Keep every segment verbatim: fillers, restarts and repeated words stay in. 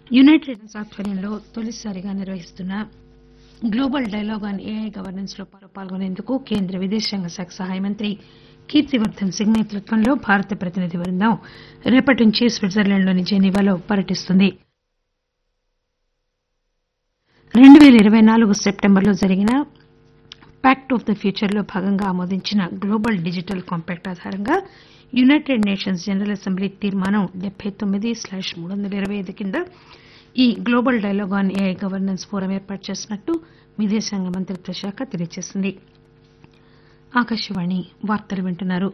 United nations ఆధ్వర్యంలో తొలిసారిగా నిర్వహిస్తున్న global dialogue on AI governance లో పాల్గొనేందుకు కేంద్ర విదేశాంగ శాఖ సహాయ మంత్రి కీర్తివర్దన్ సింగ్ నేతృత్వంలో భారత ప్రతినిధి బృందం రేపటి నుంచి స్విట్జర్లాండ్లోని జెనీవాలో పర్యటిస్తుంది. రెండు పేల ఇరవై నాలుగు సెప్టెంబర్లో జరిగిన ప్యాక్ట్ ఆఫ్ ద ఫ్యూచర్ లో భాగంగా ఆమోదించిన గ్లోబల్ డిజిటల్ కాంపాక్ట్ ఆధారంగా యునైటెడ్ నేషన్స్ జనరల్ అసెంబ్లీ తీర్మానం డెబ్బై తొమ్మిది స్లాష్ మూడు వందల ఇరవై ఐదు కింద ఈ global dialogue on AI governance forum ఏర్పాటు చేసినట్టు విదేశాంగ మంత్రిత్వ శాఖ తెలియజేసింది. ఆకాశవాణి వార్తలు వింటున్నారు.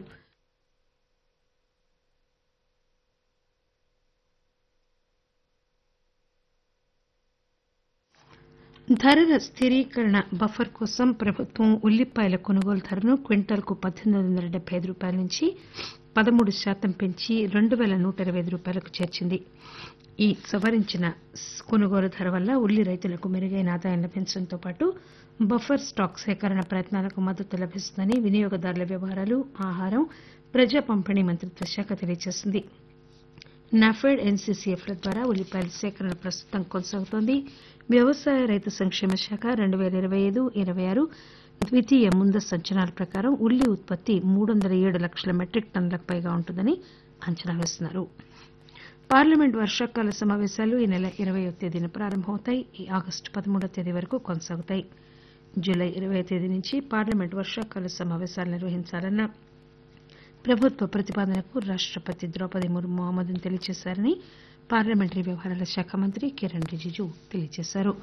ధరల స్థిరీకరణ బఫర్ కోసం ప్రభుత్వం ఉల్లిపాయల కొనుగోలు ధరను క్వింటాల్కు పద్దెనిమిది వందల డెబ్బై ఐదు రూపాయల నుంచి పదమూడు శాతం పెంచి రెండు పేల నూట ఇరవై ఐదు రూపాయలకు చేర్చింది. ఈ సవరించిన కొనుగోలు ధర వల్ల ఉల్లి రైతులకు మెరుగైన ఆదాయం లభించడంతో పాటు బఫర్ స్టాక్ సేకరణ ప్రయత్నాలకు మద్దతు లభిస్తుందని వినియోగదారుల వ్యవహారాలు, ఆహారం, ప్రజా పంపిణీ మంత్రిత్వ శాఖ తెలియజేసింది. నాఫెడ్, ఎన్సీసీఎఫ్ల ద్వారా ఉల్లిపాయల సేకరణ ప్రస్తుతం కొనసాగుతోంది. వ్యవసాయ రైతు సంక్షేమ శాఖ రెండు పేల ఇరవై ఐదు ఇరవై ఆరు ద్వితీయ ముందస్తు అంచనాల ప్రకారం ఉల్లి ఉత్పత్తి మూడు వందల ఏడు లక్షల మెట్రిక్ టన్నులకు పైగా ఉంటుందని అంచనా వేస్తున్నారు. పార్లమెంట్ వర్షాకాల సమావేశాలు ఈ నెల ఇరవయో తేదీన ప్రారంభమవుతాయి. ఈ ఆగస్టు పదమూడో తేదీ వరకు కొనసాగుతాయి. జూలై ఇరవై తేదీ నుంచి పార్లమెంట్ వర్షాకాల సమావేశాలు నిర్వహించాలన్న ప్రభుత్వ ప్రతిపాదనకు రాష్టపతి ద్రౌపది ముర్ము ఆమోదం తెలియజేశారని పార్లమెంటరీ వ్యవహారాల శాఖ మంత్రి కిరణ్ రిజిజు తెలియజేశారు.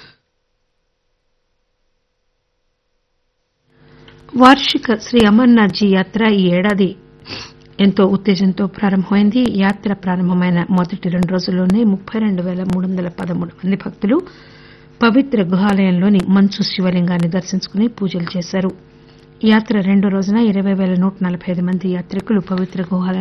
వార్షిక శ్రీ అమర్నాథ్ జీ యాత్ర ఈ ఏడాది ఎంతో ఉత్తేజంతో ప్రారంభమైంది. యాత్ర ప్రారంభమైన మొదటి రెండు రోజుల్లోనే ముప్పై రెండు పేల మూడు వందల పదమూడు మంది భక్తులు పవిత్ర గుహాలయంలోని మంచు శివలింగాన్ని దర్శించుకుని పూజలు చేశారు. యాత్ర రెండో రోజున ఇరవై పేల నూట నలబై ఐదు మంది యాత్రికులు పవిత్ర గుహాలయం